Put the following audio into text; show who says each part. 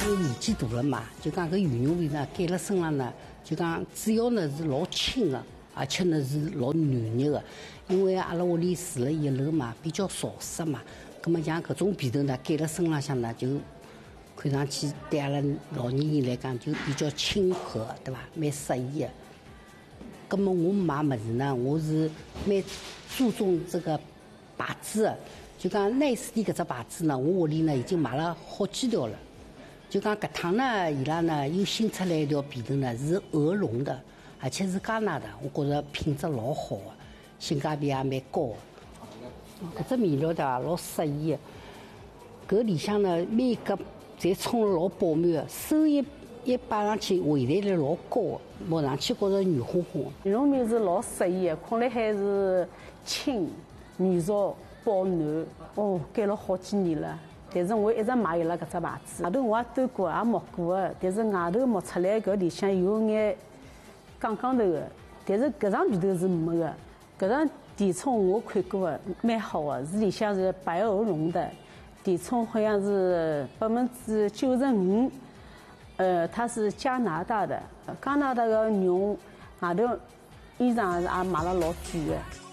Speaker 1: 因为年纪大了嘛，就讲搿羽绒服呢盖辣身上呢，就讲主要呢是老轻的，而且呢是老暖热的。因为阿拉屋里住了一楼嘛，比较潮湿嘛，葛么像搿种被头呢盖辣身浪向呢，就看上去对阿拉老年人来讲就比较亲和，对伐？蛮适宜的。葛么我买物事呢，我是蛮注重这个牌子的。就讲奈斯蒂搿只牌子呢，我屋里呢已经买了好几条了。就讲搿趟呢，伊拉呢又新出来一条被头呢，是鹅绒的，而且是加拿大，我觉着品质老好的，性价比也蛮高的。搿只面料的老适宜的，搿里向呢每格侪冲了老饱满的，手一摆上去，回弹率老高的，摸上去觉着软乎乎的。
Speaker 2: 羽绒棉是老适宜的，困辣海是轻、软熟、保暖。哦，盖了好几年了。但是我一直买伊拉搿只牌子，外头我也兜过，也摸过的。但是外头摸出来搿里向有眼杠杠头的，但是搿张被头是没的。搿张底冲我看过的，蛮好的，是里向是白鹅绒的，底冲好像是95%。它是加拿大的，加拿大的羽绒外头衣裳也买了老贵的。